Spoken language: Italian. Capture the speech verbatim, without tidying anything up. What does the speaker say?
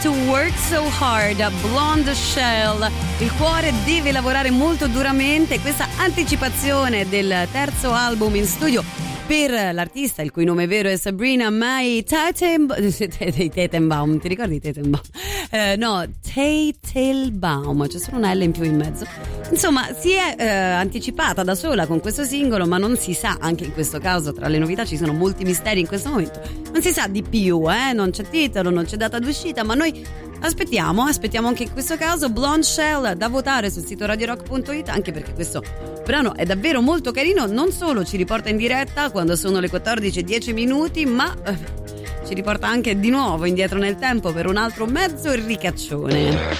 to work so hard, Blonde Shell. Il cuore deve lavorare molto duramente. Questa anticipazione del terzo album in studio per l'artista, il cui nome vero è Sabrina Mai Teitelbaum. Ti ricordi Teitelbaum? Eh, no, Teitelbaum, c'è solo una L in più in mezzo. Insomma, si è eh, anticipata da sola con questo singolo, ma non si sa, anche in questo caso tra le novità ci sono molti misteri in questo momento, non si sa di più, eh? Non c'è titolo, non c'è data d'uscita, ma noi aspettiamo, aspettiamo anche in questo caso Blonde Shell, da votare sul sito radio rock punto it, anche perché questo brano è davvero molto carino, non solo ci riporta in diretta quando sono le quattordici e dieci minuti, ma eh, ci riporta anche di nuovo indietro nel tempo per un altro mezzo ricaccione.